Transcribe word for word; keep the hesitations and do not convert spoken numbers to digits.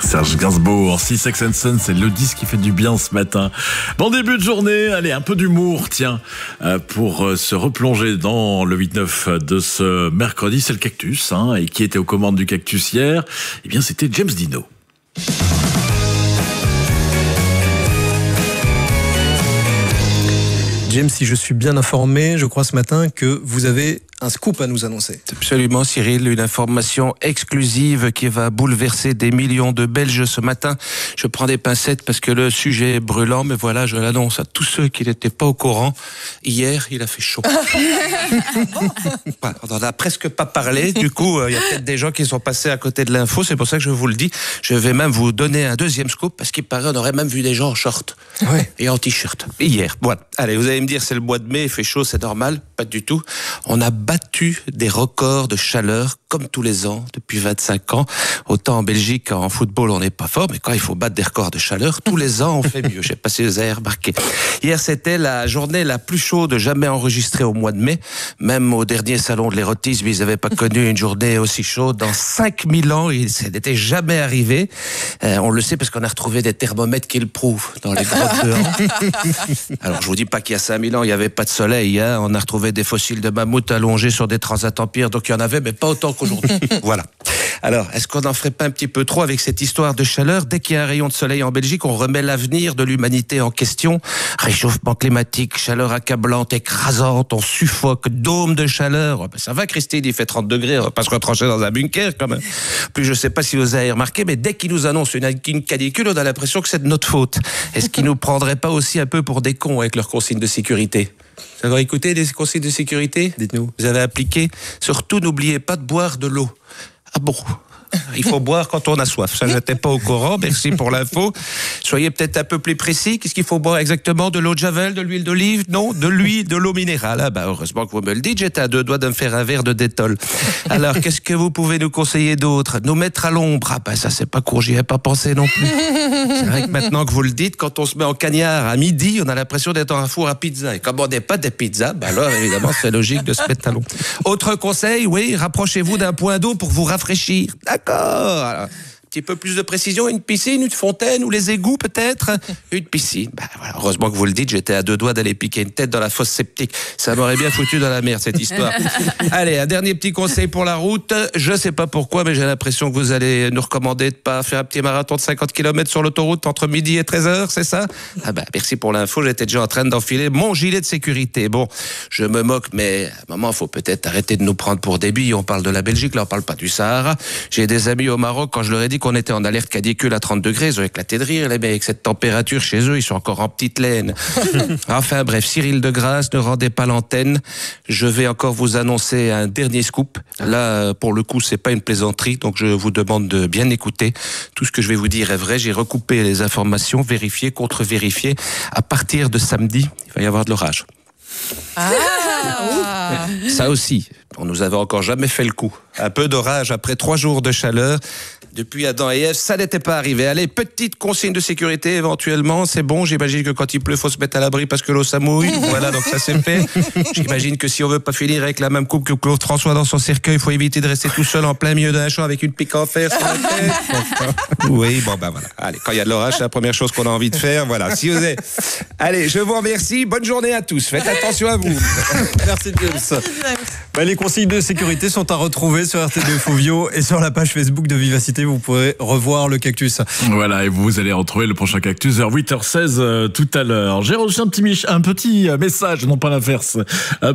Serge Gainsbourg, Six Sex and Son, c'est le disque qui fait du bien ce matin. Bon début de journée, allez, un peu d'humour, tiens, pour se replonger dans le huit neuf de ce mercredi. C'est le Cactus, hein, et qui était aux commandes du Cactus hier? Eh bien, c'était James Dino. James, si je suis bien informé, je crois ce matin que vous avez un scoop à nous annoncer. Absolument, Cyril, une information exclusive qui va bouleverser des millions de Belges ce matin. Je prends des pincettes parce que le sujet est brûlant, mais voilà, je l'annonce à tous ceux qui n'étaient pas au courant. Hier, il a fait chaud. Voilà, on n'en a presque pas parlé. Du coup, il y a peut-être des gens qui sont passés à côté de l'info. C'est pour ça que je vous le dis. Je vais même vous donner un deuxième scoop parce qu'il paraît, on aurait même vu des gens en short ouais. et en t-shirt. Hier, voilà. Allez, vous allez me dire, c'est le mois de mai, il fait chaud, c'est normal. Pas du tout. On a battu des records de chaleur comme tous les ans depuis vingt-cinq ans. Autant en Belgique, en football, on n'est pas fort, mais quand il faut battre des records de chaleur, tous les ans, on fait mieux. Je sais pas si vous avez remarqué. Hier, c'était la journée la plus chaude jamais enregistrée au mois de mai. Même au dernier salon de l'érotisme, ils n'avaient pas connu une journée aussi chaude. Dans cinq mille ans, ça n'était jamais arrivé. Euh, on le sait parce qu'on a retrouvé des thermomètres qui le prouvent dans les grottes de Han. Alors, je vous dis pas qu'il y a cinq mille ans, il n'y avait pas de soleil, hein. On a retrouvé des fossiles de mammouth allongés sur des transats empires, donc il y en avait, mais pas autant qu'aujourd'hui. Voilà. Alors, est-ce qu'on n'en ferait pas un petit peu trop avec cette histoire de chaleur? Dès qu'il y a un rayon de soleil en Belgique, on remet l'avenir de l'humanité en question. Réchauffement climatique, chaleur accablante, écrasante, on suffoque, dôme de chaleur. Ben, ça va, Christine, il fait trente degrés, on va pas se retrancher dans un bunker quand même. Puis je sais pas si vous avez remarqué, mais dès qu'ils nous annoncent une, une canicule, on a l'impression que c'est de notre faute. Est-ce qu'ils nous prendraient pas aussi un peu pour des cons avec leurs consignes de sécurité? Vous avez écouté des consignes de sécurité? Dites-nous. Vous avez appliqué? Surtout, n'oubliez pas de boire de l'eau. Ah bon? Il faut boire quand on a soif. Ça, je n'étais pas au courant. Merci pour l'info. Soyez peut-être un peu plus précis. Qu'est-ce qu'il faut boire exactement? De l'eau de javel, de l'huile d'olive? Non, de l'huile, de l'eau minérale. Ah bah, heureusement que vous me le dites. J'étais à deux doigts de me faire un verre de Détol. Alors, qu'est-ce que vous pouvez nous conseiller d'autre? Nous mettre à l'ombre? Ah bah, ça, c'est pas court. J'y ai pas pensé non plus. C'est vrai que maintenant que vous le dites, quand on se met en cagnard à midi, on a l'impression d'être dans un four à pizza. Et comme on n'est pas des pizzas, bah alors, évidemment, c'est logique de se mettre à l'ombre. Autre conseil, oui, rapprochez-vous d'un point d'eau pour vous rafraîchir. D'accord. Alors, un petit peu plus de précision, une piscine, une fontaine ou les égouts peut-être? Une piscine. Ben, voilà, heureusement que vous le dites, j'étais à deux doigts d'aller piquer une tête dans la fosse septique. Ça m'aurait bien foutu dans la merde cette histoire. Allez, un dernier petit conseil pour la route. Je sais pas pourquoi, mais j'ai l'impression que vous allez nous recommander de pas faire un petit marathon de cinquante kilomètres sur l'autoroute entre midi et treize heures, c'est ça? Ah ben, merci pour l'info, j'étais déjà en train d'enfiler mon gilet de sécurité. Bon, je me moque, mais à un moment, faut peut-être arrêter de nous prendre pour des billes. On parle de la Belgique, là, on parle pas du Sahara. J'ai des amis au Maroc, quand je leur ai dit qu'on était en alerte canicule à trente degrés, ils ont éclaté de rire, les mecs, avec cette température chez eux, ils sont encore en petite laine. Enfin bref, Cyril de Grasse, ne rendez pas l'antenne. Je vais encore vous annoncer un dernier scoop. Là, pour le coup, c'est pas une plaisanterie, donc je vous demande de bien écouter. Tout ce que je vais vous dire est vrai. J'ai recoupé les informations, vérifiées, contre-vérifiées. À partir de samedi, il va y avoir de l'orage. Ah. Ça aussi, on nous avait encore jamais fait le coup. Un peu d'orage après trois jours de chaleur. Depuis Adam et Ève, ça n'était pas arrivé. Allez, petite consigne de sécurité éventuellement, c'est bon. J'imagine que quand il pleut, faut se mettre à l'abri parce que l'eau ça mouille. Voilà, donc ça c'est fait. J'imagine que si on veut pas finir avec la même coupe que Claude François dans son cercueil, il faut éviter de rester tout seul en plein milieu d'un champ avec une pique en fer sur la tête. Oui, bon ben voilà. Allez, quand il y a de l'orage, c'est la première chose qu'on a envie de faire. Voilà. Si vous avez... Allez, je vous remercie. Bonne journée à tous. Faites attention à vous. Merci James. Bah, les consignes de sécurité sont à retrouver sur R T deux Fovio et sur la page Facebook de Vivacité. Vous pourrez revoir le Cactus. Voilà, et vous allez retrouver le prochain Cactus vers huit heures seize euh, tout à l'heure. J'ai reçu un petit, mich- un petit message, non pas l'inverse.